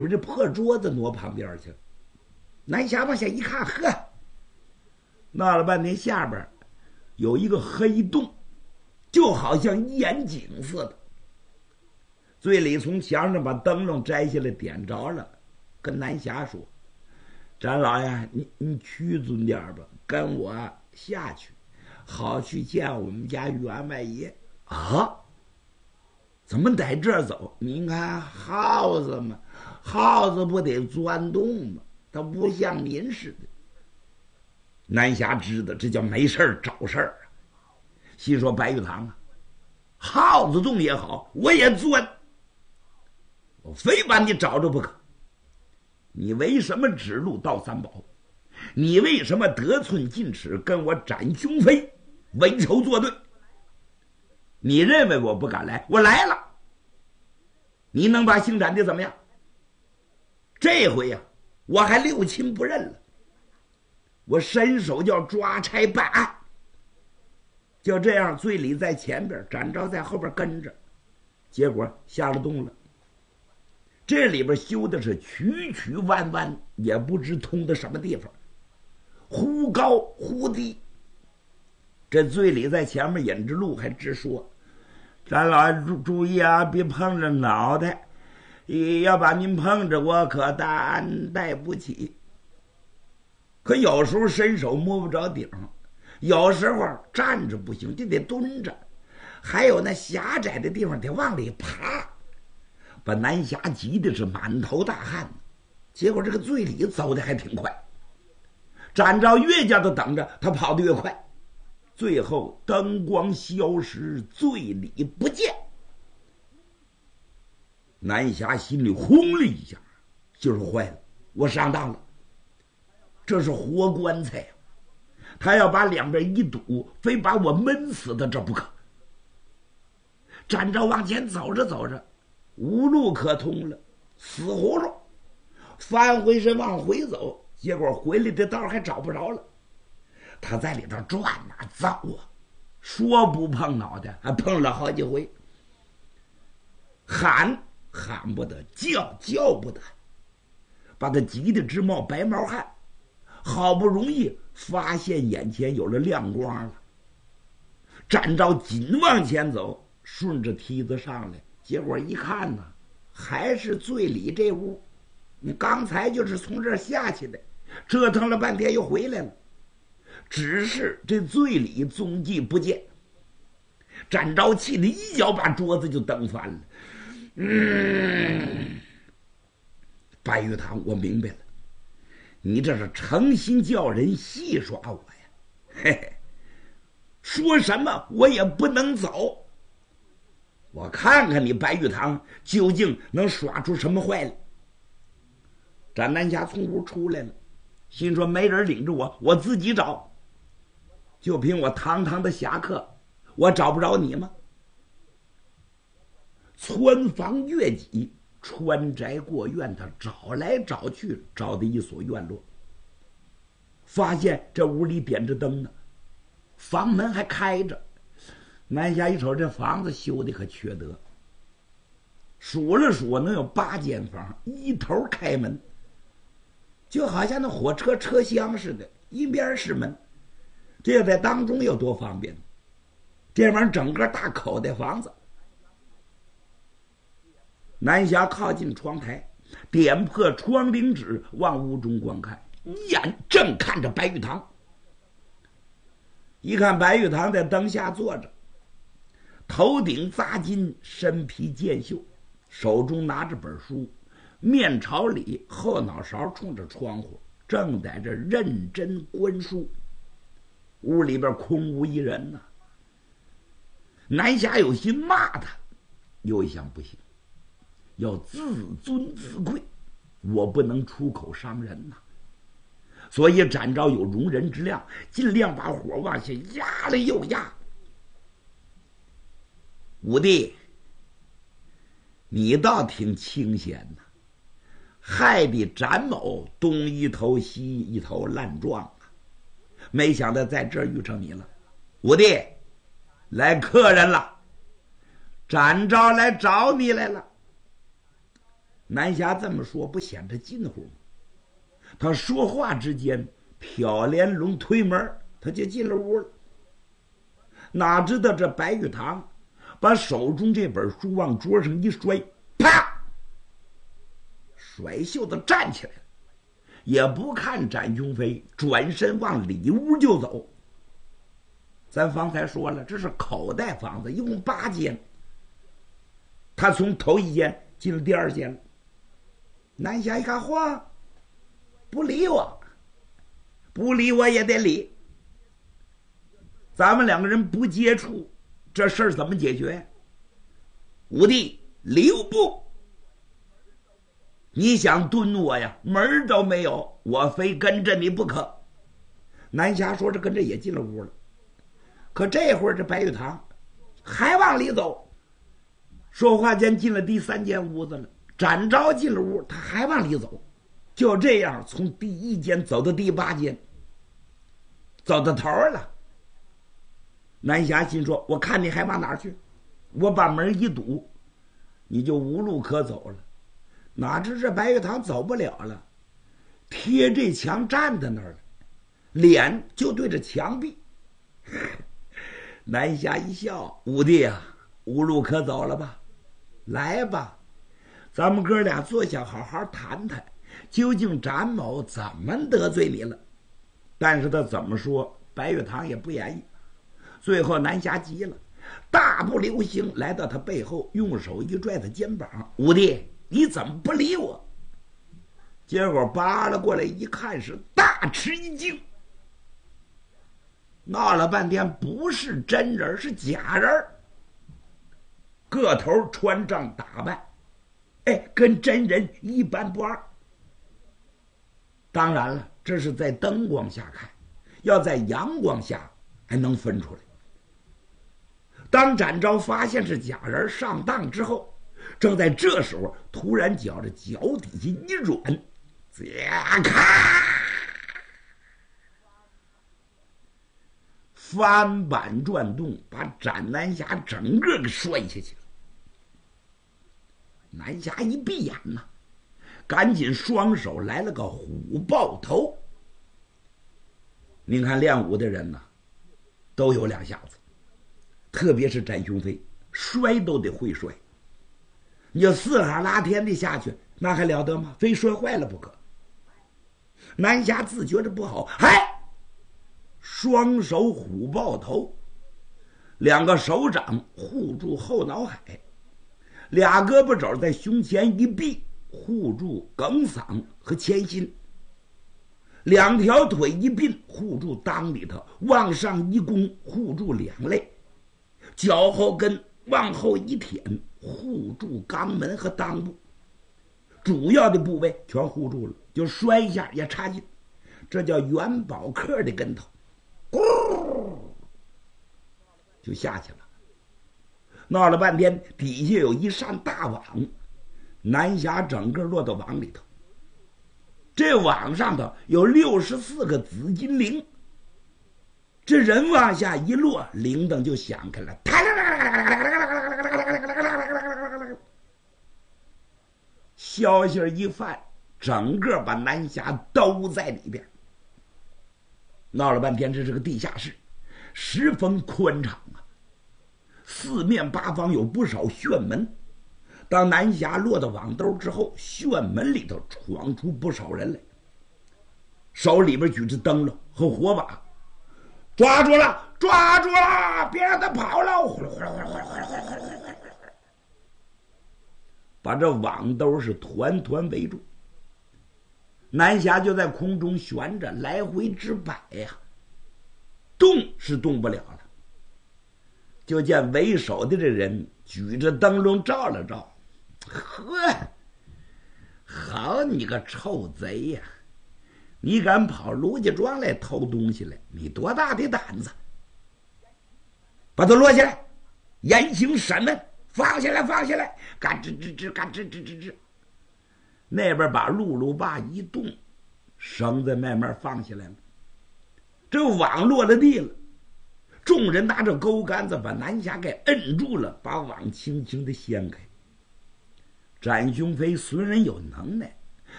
我这破桌子挪旁边去了。南霞往下一看，呵，闹了半天下边有一个黑洞，就好像眼井似的。醉里从墙上把灯笼摘下来点着了，跟南霞说：“展老爷，你屈尊点吧，跟我下去，好去见我们家员外爷啊。怎么在这儿走？你看耗子嘛，耗子不得钻洞吗？它不像您似的。”南霞知道这叫没事找事儿啊，心说白玉堂啊，耗子洞也好，我也钻，我非把你找着不可。你为什么指路到三宝？你为什么得寸进尺，跟我展雄飞，为仇作对？你认为我不敢来？我来了，你能把姓展的怎么样？这回呀，我还六亲不认了，我伸手就要抓差办案。就这样，醉里在前边，展昭在后边跟着，结果下了洞了。这里边修的是曲曲弯弯，也不知通的什么地方，忽高忽低。这醉里在前面引着路，还直说：“咱老注意啊，别碰着脑袋，要把您碰着，我可担待不起。”可有时候伸手摸不着顶，有时候站着不行，就得蹲着，还有那狭窄的地方得往里爬，把南霞急的是满头大汗。结果这个醉里走的还挺快，展昭越叫他等着，他跑得越快。最后灯光消失，醉里不见。南霞心里轰了一下，就是坏了，我上当了，这是活棺材呀！他要把两边一堵，非把我闷死的这不可。展昭往前走着走着，无路可通了，死葫芦，翻回身往回走，结果回来的道还找不着了。他在里头转呐走啊，说不碰脑袋，还碰了好几回，喊不得，叫不得，把他急得直冒白毛汗。好不容易发现眼前有了亮光了，展昭紧往前走，顺着梯子上来，结果一看呢，还是醉里这屋。你刚才就是从这儿下去的，折腾了半天又回来了，只是这醉里踪迹不见。展昭气得一脚把桌子就蹬翻了。白玉堂，我明白了，你这是诚心叫人戏耍我呀！嘿嘿，说什么我也不能走。我看看你白玉堂究竟能耍出什么坏来。展南霞从屋出来了，心说没人领着我，我自己找。就凭我堂堂的侠客，我找不着你吗？穿房越脊，穿宅过院，他找来找去，找的一所院落，发现这屋里点着灯呢，房门还开着。南霞一瞅，这房子修的可缺德，数了数能有8间房，一头开门，就好像那火车车厢似的，一边是门，这在当中有多方便。这玩意儿整个大口袋房子。南霞靠近窗台，点破窗棂纸，往屋中观看，一眼正看着白玉堂。一看白玉堂在灯下坐着，头顶扎金，身披箭袖，手中拿着本书，面朝里，后脑勺冲着窗户，正在这认真观书。屋里边空无一人呐。南霞有心骂他，又一想不行，要自尊自愧，我不能出口伤人呐。所以展昭有容人之量，尽量把火往下压了又压。五弟，你倒挺清闲呐，害得展某东一头西一头烂撞啊！没想到在这儿遇上你了。五弟，来客人了，展昭来找你来了。 南侠这么说不显着近乎吗？他说话之间，飘莲龙推门，他就进了屋了。哪知道这白玉堂把手中这本书往桌上一摔，啪，甩袖子站起来了，也不看展雄飞，转身往里屋就走。咱方才说了，这是口袋房子，一共8间，他从头一间进了第2间了。南侠一看，嚯，不理我，不理我也得理。咱们2个人不接触，这事儿怎么解决？武帝留步，你想蹲我呀，门都没有，我非跟着你不可。南侠说着跟着也进了屋了。可这会儿这白玉堂还往里走，说话间进了第3间屋子了。展昭进了屋，他还往里走，就这样从第1间走到第8间，走到头了。南侠心说，我看你还往哪儿去，我把门一堵，你就无路可走了。哪知这白玉堂走不了了，贴这墙站在那儿了，脸就对着墙壁。南侠一笑，武帝啊，无路可走了吧？来吧，咱们哥俩坐下好好谈谈，究竟展某怎么得罪你了？但是他怎么说，白玉堂也不言语。最后南侠急了，大步流星来到他背后，用手一拽他肩膀，武帝，你怎么不理我？结果扒拉过来一看，是大吃一惊，闹了半天不是真人，是假人，个头穿帐打扮，跟真人一般不二。当然了，这是在灯光下看，要在阳光下还能分出来。当展昭发现是假人上当之后，正在这时候，突然觉着脚底下一软，咔，翻板转动，把展南侠整个给摔下去了。南侠一闭眼呐，赶紧双手来了个虎抱头。您看练武的人呐，都有2下子，特别是展雄飞，摔都得会摔。你要4哈拉天的下去，那还了得吗？非摔坏了不可。南侠自觉着不好，双手虎抱头，2个手掌护住后脑海，2胳膊肘在胸前一闭，护住梗嗓和前心，2条腿一并护住裆里头，往上一弓护住2肋，脚后跟往后一舔护住肛门和裆部，主要的部位全护住了，就摔一下也插进，这叫元宝客的跟头，就下去了。闹了半天，底下有一扇大网，南侠整个落到网里头。这网上头有64个紫金铃，这人往下一落，铃铛就响开了，消息一犯，整个把南侠都在里边。闹了半天，这是个地下室，十分宽敞啊，四面八方有不少旋门。当南侠落到网兜之后，旋门里头闯出不少人来，手里边举着灯笼和火把，抓住了，抓住了，别让他跑了！把这网兜是团团围住。南侠就在空中悬着，来回直摆呀，动是动不了了。就见为首的这人举着灯笼照了照，呵，好你个臭贼呀！你敢跑卢家庄来偷东西来，你多大的胆子！把他落下来，严刑审问，放下来，放下来！嘎吱吱吱，嘎吱吱吱吱。那边把露露把一动，绳子慢慢放下来了。这网落了地了，众人拿着钩竿子把南侠给摁住了，把网轻轻的掀开。 展雄飞虽然有能耐，